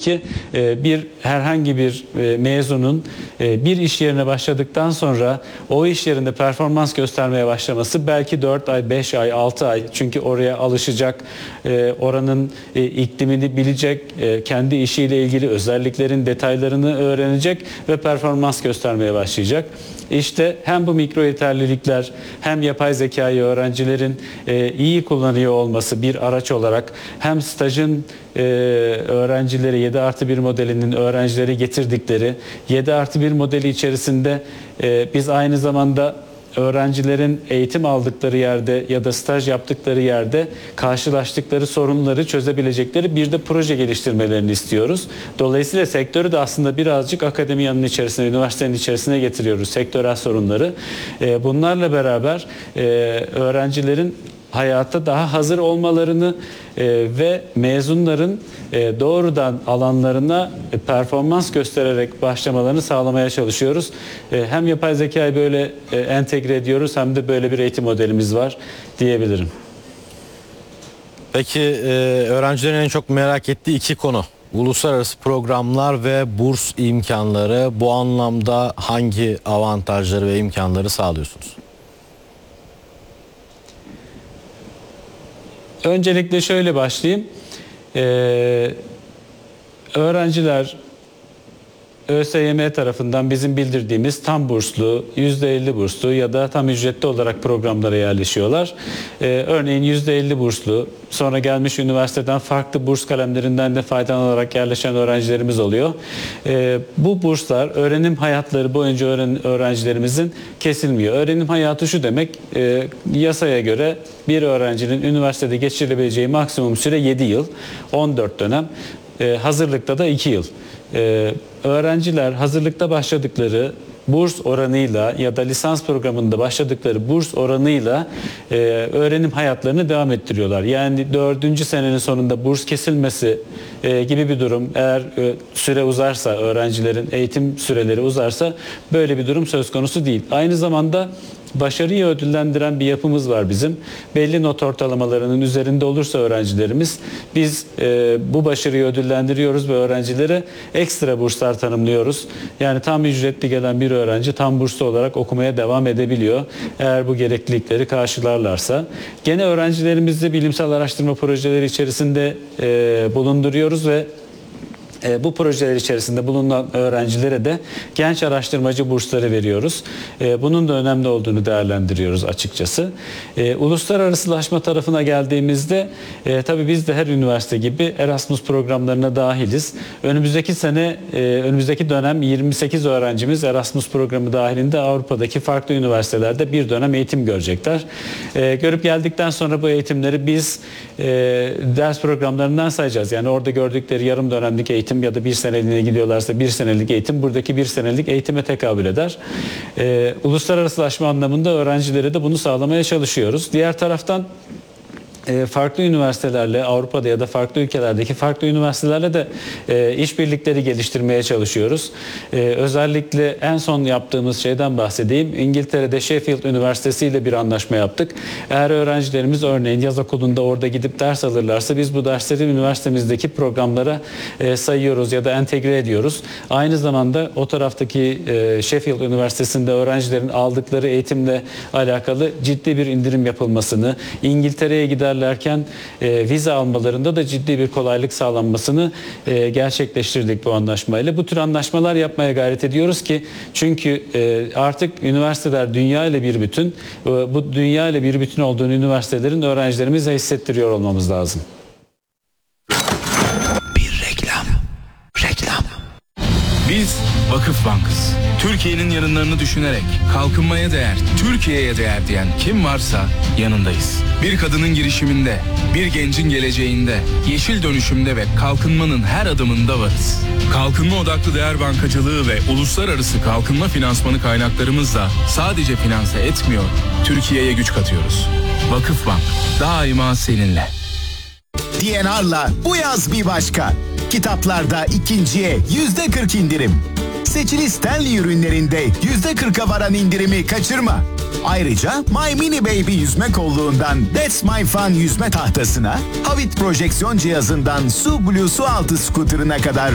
ki herhangi bir mezunun bir iş yerine başladıktan sonra o iş yerinde performans göstermeye başlaması belki 4 ay, 5 ay, 6 ay, çünkü oraya alışacak, oranın iklimini bilecek, kendi işiyle ilgili özelliklerin detaylarını öğrenecek ve performans göstermeye başlayacak. İşte hem bu mikro yeterlilikler hem yapay zekayı öğrencilerin iyi kullanıyor olması bir araç olarak, hem stajın öğrencileri 7+1 modelinin öğrencileri getirdikleri 7+1 modeli içerisinde biz aynı zamanda öğrencilerin eğitim aldıkları yerde ya da staj yaptıkları yerde karşılaştıkları sorunları çözebilecekleri bir de proje geliştirmelerini istiyoruz. Dolayısıyla sektörü de aslında birazcık akademiyanın içerisine, üniversitenin içerisine getiriyoruz, sektörel sorunları. Bunlarla beraber öğrencilerin hayata daha hazır olmalarını ve mezunların doğrudan alanlarına performans göstererek başlamalarını sağlamaya çalışıyoruz. Hem yapay zekayı böyle entegre ediyoruz hem de böyle bir eğitim modelimiz var diyebilirim. Peki öğrencilerin en çok merak ettiği iki konu: uluslararası programlar ve burs imkanları. Bu anlamda hangi avantajları ve imkanları sağlıyorsunuz? Öncelikle şöyle başlayayım. Öğrenciler ÖSYM tarafından bizim bildirdiğimiz tam burslu, %50 burslu ya da tam ücretli olarak programlara yerleşiyorlar. Örneğin %50 burslu, sonra gelmiş üniversiteden farklı burs kalemlerinden de faydalanarak yerleşen öğrencilerimiz oluyor. Bu burslar öğrenim hayatları boyunca öğrencilerimizin kesilmiyor. Öğrenim hayatı şu demek: yasaya göre bir öğrencinin üniversitede geçirebileceği maksimum süre 7 yıl, 14 dönem, hazırlıkta da 2 yıl. Öğrenciler hazırlıkta başladıkları burs oranıyla ya da lisans programında başladıkları burs oranıyla öğrenim hayatlarını devam ettiriyorlar. Yani 4. senenin sonunda burs kesilmesi gibi bir durum, eğer süre uzarsa, öğrencilerin eğitim süreleri uzarsa, böyle bir durum söz konusu değil. Aynı zamanda başarıyı ödüllendiren bir yapımız var bizim. Belli not ortalamalarının üzerinde olursa öğrencilerimiz, biz bu başarıyı ödüllendiriyoruz ve öğrencilere ekstra burslar tanımlıyoruz. Yani tam ücretli gelen bir öğrenci tam burslu olarak okumaya devam edebiliyor, eğer bu gereklilikleri karşılarlarsa. Gene öğrencilerimizi bilimsel araştırma projeleri içerisinde bulunduruyoruz ve bu projeler içerisinde bulunan öğrencilere de genç araştırmacı bursları veriyoruz. Bunun da önemli olduğunu değerlendiriyoruz açıkçası. Uluslararasılaşma tarafına geldiğimizde tabii biz de her üniversite gibi Erasmus programlarına dahiliz. Önümüzdeki dönem 28 öğrencimiz Erasmus programı dahilinde Avrupa'daki farklı üniversitelerde bir dönem eğitim görecekler. Görüp geldikten sonra bu eğitimleri biz ders programlarından sayacağız. Yani orada gördükleri yarım dönemlik eğitim ya da bir seneliğine gidiyorlarsa bir senelik eğitim buradaki bir senelik eğitime tekabül eder. Uluslararasılaşma anlamında öğrencilere de bunu sağlamaya çalışıyoruz. Diğer taraftan farklı üniversitelerle, Avrupa'da ya da farklı ülkelerdeki farklı üniversitelerle de işbirlikleri geliştirmeye çalışıyoruz. Özellikle en son yaptığımız şeyden bahsedeyim. İngiltere'de Sheffield Üniversitesi ile bir anlaşma yaptık. Eğer öğrencilerimiz örneğin yaz okulunda orada gidip ders alırlarsa, biz bu dersleri üniversitemizdeki programlara sayıyoruz ya da entegre ediyoruz. Aynı zamanda o taraftaki Sheffield Üniversitesi'nde öğrencilerin aldıkları eğitimle alakalı ciddi bir indirim yapılmasını, İngiltere'ye giderlerken vize almalarında da ciddi bir kolaylık sağlanmasını gerçekleştirdik bu anlaşmayla. Bu tür anlaşmalar yapmaya gayret ediyoruz ki, çünkü artık üniversiteler dünya ile bir bütün. Bu dünya ile bir bütün olduğunu üniversitelerin öğrencilerimize hissettiriyor olmamız lazım. Bir reklam. Biz Vakıf Bank'ız. Türkiye'nin yarınlarını düşünerek kalkınmaya değer, Türkiye'ye değer diyen kim varsa yanındayız. Bir kadının girişiminde, bir gencin geleceğinde, yeşil dönüşümde ve kalkınmanın her adımında varız. Kalkınma odaklı değer bankacılığı ve uluslararası kalkınma finansmanı kaynaklarımızla sadece finanse etmiyor, Türkiye'ye güç katıyoruz. Vakıf Bank, daima seninle. DNR'la bu yaz bir başka. Kitaplarda ikinciye %40 indirim. Seçili Stanley ürünlerinde %40'a varan indirimi kaçırma. Ayrıca My Mini Baby yüzme kolluğundan That's My Fun yüzme tahtasına, Havit projeksiyon cihazından Su Blue su altı skuterına kadar